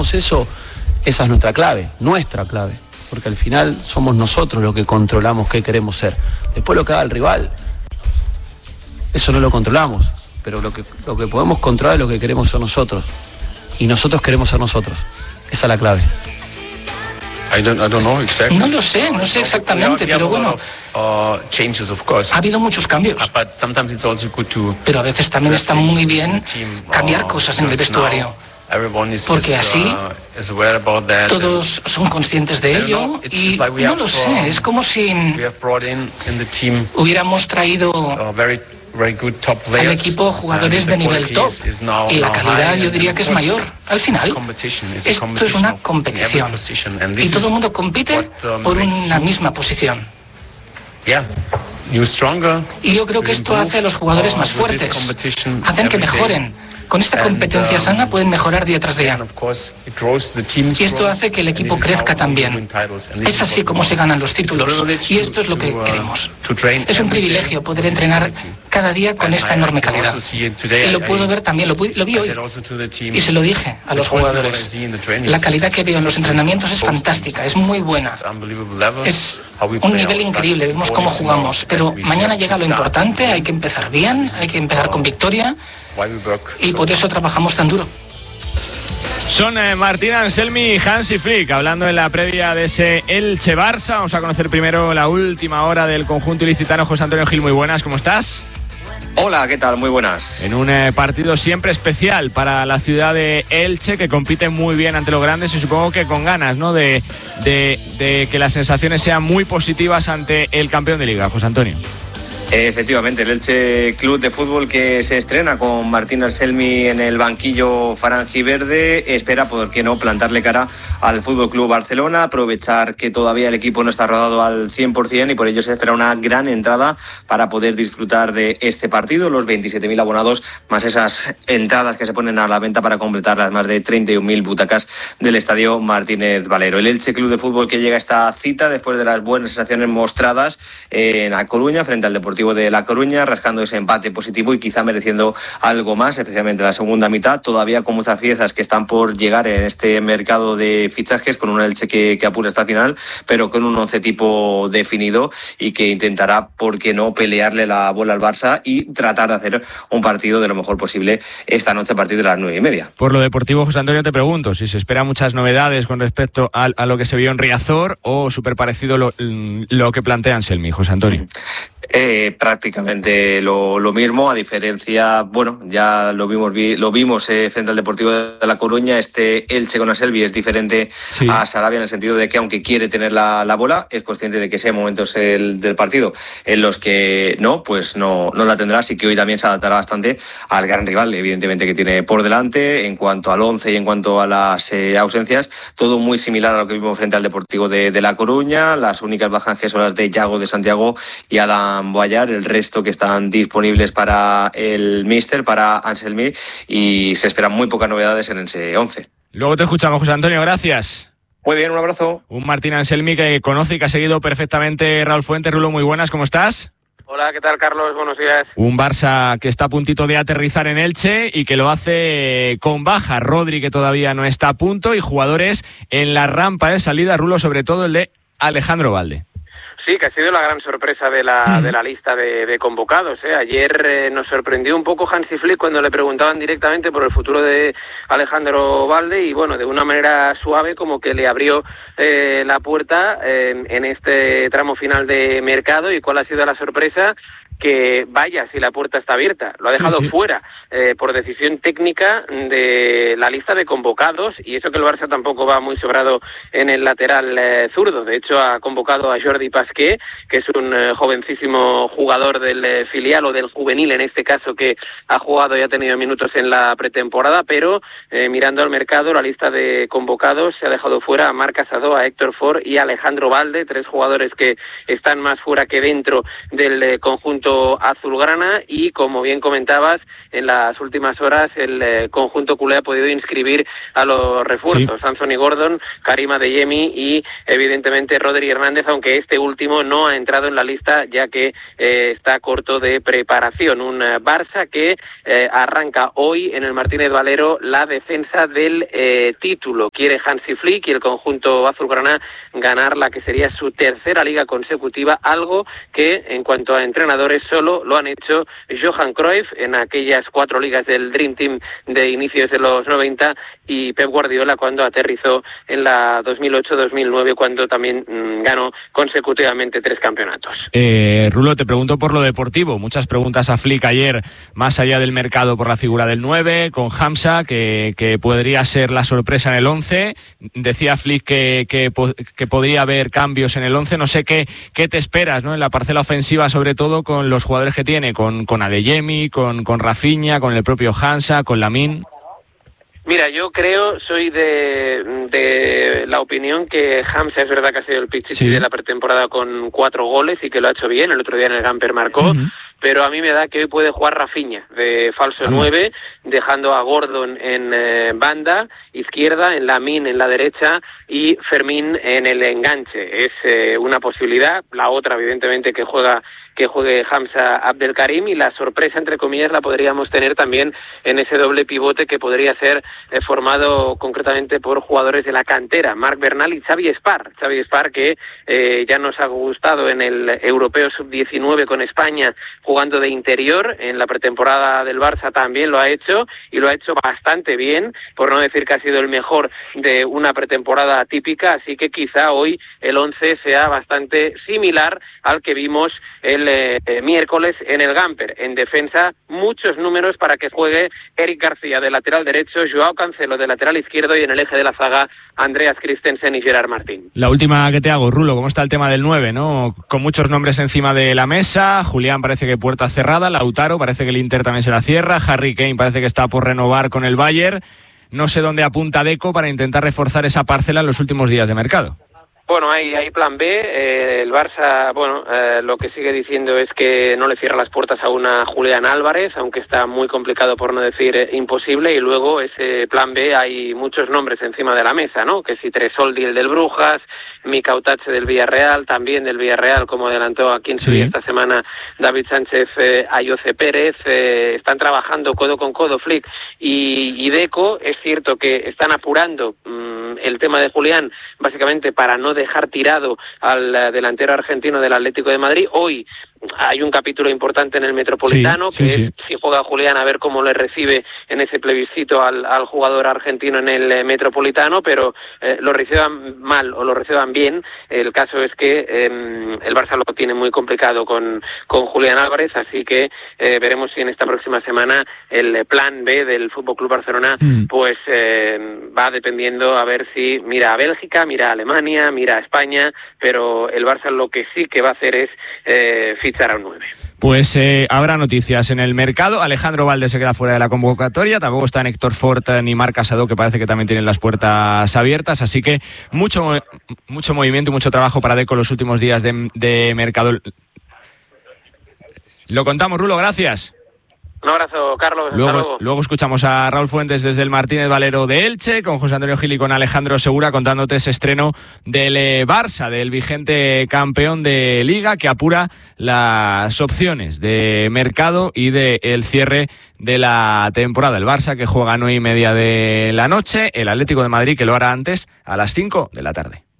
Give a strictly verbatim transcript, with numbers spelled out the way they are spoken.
hagamos eso, esa es nuestra clave, nuestra clave. Porque al final somos nosotros los que controlamos qué queremos ser. Después lo que haga el rival, eso no lo controlamos. Pero lo que, lo que podemos controlar es lo que queremos ser nosotros. Y nosotros queremos ser nosotros. Esa es la clave. I don't, I don't know exactly. No lo sé, no sé exactamente, pero bueno, uh, changes, of course. ha habido muchos cambios. But sometimes it's also good to Pero a veces también está muy bien cambiar cosas en el vestuario. Porque así todos son conscientes de ello y no lo sé, es como si hubiéramos traído al equipo jugadores de nivel top y la calidad yo diría que es mayor. Al final, esto es una competición y todo el mundo compite por una misma posición. Y yo creo que esto hace a los jugadores más fuertes, hacen que mejoren. Con esta competencia sana pueden mejorar día tras día. Y esto hace que el equipo crezca también. Es así como se ganan los títulos. Y esto es lo que queremos. Es un privilegio poder entrenar cada día con esta enorme calidad. Y lo puedo ver también, lo, lo vi hoy. Y se lo dije a los jugadores. La calidad que veo en los entrenamientos es fantástica, es muy buena. Es un nivel increíble, vemos cómo jugamos. Pero mañana llega lo importante, hay que empezar bien, hay que empezar con victoria. Y por eso trabajamos tan duro. Son eh, Martín Anselmi y Hansi Flick hablando en la previa de ese Elche-Barça. Vamos a conocer primero la última hora del conjunto ilicitano. José Antonio Gil, muy buenas, ¿cómo estás? Hola, ¿qué tal? Muy buenas. En un eh, partido siempre especial para la ciudad de Elche, que compite muy bien ante los grandes y supongo que con ganas, ¿no? De, de, de que las sensaciones sean muy positivas ante el campeón de Liga, José Antonio. Efectivamente, el Elche Club de Fútbol que se estrena con Martín Anselmi en el banquillo faranjiverde espera, por qué no, plantarle cara al F C Barcelona, aprovechar que todavía el equipo no está rodado al cien por ciento y por ello se espera una gran entrada para poder disfrutar de este partido. Los veintisiete mil abonados más esas entradas que se ponen a la venta para completar las más de treinta y un mil butacas del Estadio Martínez Valero. El Elche Club de Fútbol que llega a esta cita después de las buenas sensaciones mostradas en A Coruña frente al Deportivo de La Coruña, rascando ese empate positivo y quizá mereciendo algo más, especialmente en la segunda mitad, todavía con muchas piezas que están por llegar en este mercado de fichajes, con un Elche que, que apura hasta el final, pero con un once tipo definido y que intentará, por qué no, pelearle la bola al Barça y tratar de hacer un partido de lo mejor posible esta noche a partir de las nueve y media. Por lo deportivo, José Antonio, te pregunto si se esperan muchas novedades con respecto a, a lo que se vio en Riazor o súper parecido lo, lo que plantea Anselmi, José Antonio. Eh, prácticamente lo, lo mismo, a diferencia, bueno, ya lo vimos lo vimos eh, frente al Deportivo de La Coruña. Este Elche con Anselmi es diferente sí. a Sarabia en el sentido de que aunque quiere tener la, la bola, es consciente de que sea momentos el, del partido en los que no, pues no, no la tendrá, así que hoy también se adaptará bastante al gran rival, evidentemente, que tiene por delante. En cuanto al once y en cuanto a las eh, ausencias, todo muy similar a lo que vimos frente al Deportivo de, de La Coruña. Las únicas bajas que son las de Yago de Santiago y Adam Boyar, el resto que están disponibles para el míster, para Anselmi, y se esperan muy pocas novedades en ese once. Luego te escuchamos, José Antonio, gracias. Muy bien, un abrazo. Un Martín Anselmi que conoce y que ha seguido perfectamente Raúl Fuentes. Rulo, muy buenas, ¿cómo estás? Hola, ¿qué tal, Carlos? Buenos días. Un Barça que está a puntito de aterrizar en Elche y que lo hace con baja. Rodri, que todavía no está a punto, y jugadores en la rampa de salida, Rulo, sobre todo el de Alejandro Balde. Sí, que ha sido la gran sorpresa de la de la lista de, de convocados. ¿eh? Ayer eh, nos sorprendió un poco Hansi Flick cuando le preguntaban directamente por el futuro de Alejandro Balde y, bueno, de una manera suave como que le abrió eh, la puerta eh, en este tramo final de mercado. ¿Y cuál ha sido la sorpresa? Que vaya si la puerta está abierta. Lo ha dejado sí, sí. fuera eh, por decisión técnica de la lista de convocados, y eso que el Barça tampoco va muy sobrado en el lateral eh, zurdo. De hecho, ha convocado a Jordi Pasqué, que es un eh, jovencísimo jugador del eh, filial o del juvenil, en este caso, que ha jugado y ha tenido minutos en la pretemporada, pero eh, mirando al mercado, la lista de convocados se ha dejado fuera a Marc Casado, a Héctor Ford y a Alejandro Balde, tres jugadores que están más fuera que dentro del eh, conjunto conjunto azulgrana y, como bien comentabas, en las últimas horas el eh, conjunto culé ha podido inscribir a los refuerzos, sí. Anthony Gordon, Karim Adeyemi y evidentemente Rodri Hernández, aunque este último no ha entrado en la lista ya que eh, está corto de preparación. Un eh, Barça que eh, arranca hoy en el Martínez Valero la defensa del eh, título. Quiere Hansi Flick y el conjunto azulgrana ganar la que sería su tercera liga consecutiva, algo que en cuanto a entrenadores solo lo han hecho Johan Cruyff en aquellas cuatro ligas del Dream Team de inicios de los noventa y Pep Guardiola cuando aterrizó en la dos mil ocho dos mil nueve, cuando también mmm, ganó consecutivamente tres campeonatos. Eh, Rulo, te pregunto por lo deportivo. Muchas preguntas a Flick ayer, más allá del mercado, por la figura del nueve, con Hamza, que, que podría ser la sorpresa en el once. Decía Flick que, que, que podría haber cambios en el once. No sé qué, qué te esperas, ¿no?, en la parcela ofensiva, sobre todo con los jugadores que tiene, con, con Adeyemi, con, con Rafinha, con el propio Hamza, con Lamine. Mira, yo creo, soy de, de la opinión que Hamza es verdad que ha sido el pichichi sí. de la pretemporada con cuatro goles y que lo ha hecho bien. El otro día en el Gamper marcó, uh-huh. pero a mí me da que hoy puede jugar Rafinha de falso nueve, dejando a Gordon en eh, banda izquierda, en Lamine en la derecha y Fermín en el enganche. Es eh, una posibilidad. La otra, evidentemente, que juega que juegue Hamza Abdelkarim, y la sorpresa, entre comillas, la podríamos tener también en ese doble pivote que podría ser eh, formado concretamente por jugadores de la cantera, Marc Bernal y Xavi Espar. Xavi Espar que eh, ya nos ha gustado en el Europeo sub diecinueve con España jugando de interior, en la pretemporada del Barça también lo ha hecho y lo ha hecho bastante bien, por no decir que ha sido el mejor de una pretemporada típica, así que quizá hoy el once sea bastante similar al que vimos el eh, miércoles en el Gamper. En defensa, muchos números para que juegue Eric García de lateral derecho, Joao Cancelo de lateral izquierdo y en el eje de la zaga Andreas Christensen y Gerard Martín. La última que te hago, Rulo, ¿cómo está el tema del nueve, no? Con muchos nombres encima de la mesa. Julián parece que puerta cerrada, Lautaro parece que el Inter también se la cierra, Harry Kane parece que está por renovar con el Bayern. No sé dónde apunta Deco para intentar reforzar esa parcela en los últimos días de mercado. Bueno, hay, hay plan B. Eh, el Barça, bueno, eh, lo que sigue diciendo es que no le cierra las puertas a una Julián Álvarez, aunque está muy complicado, por no decir eh, imposible. Y luego ese plan B hay muchos nombres encima de la mesa, ¿no? Que si Tresoldi, el del Brujas, Mika Utache del Villarreal, también del Villarreal, como adelantó aquí en su día esta semana David Sánchez, eh, Ayoce Pérez. Eh, están trabajando codo con codo Flick y, y Deco. Es cierto que están apurando mmm, el tema de Julián, básicamente para no dejar tirado al uh, delantero argentino del Atlético de Madrid. Hoy hay un capítulo importante en el Metropolitano, sí, que sí, es sí. si juega Julián, a ver cómo le recibe en ese plebiscito al, al jugador argentino en el eh, Metropolitano, pero eh, lo reciban mal o lo reciban bien. El caso es que eh, el Barça lo tiene muy complicado con, con Julián Álvarez, así que eh, veremos si en esta próxima semana el plan B del F C Barcelona mm. pues eh, va dependiendo a ver si mira a Bélgica, mira a Alemania, mira a España, pero el Barça lo que sí que va a hacer es eh, fichar a un nueve. Pues eh, habrá noticias en el mercado. Alejandro Valde se queda fuera de la convocatoria, tampoco está Héctor Fort ni Marc Casado, que parece que también tienen las puertas abiertas, así que mucho mucho movimiento y mucho trabajo para Deco los últimos días de, de mercado. Lo contamos, Rulo, gracias. Un abrazo, Carlos. Luego, hasta luego. Luego escuchamos a Raúl Fuentes desde el Martínez Valero de Elche, con José Antonio Gil y con Alejandro Segura, contándote ese estreno del eh, Barça, del vigente campeón de Liga, que apura las opciones de mercado y del de cierre de la temporada. El Barça, que juega a nueve y media de la noche, el Atlético de Madrid, que lo hará antes, a las cinco de la tarde.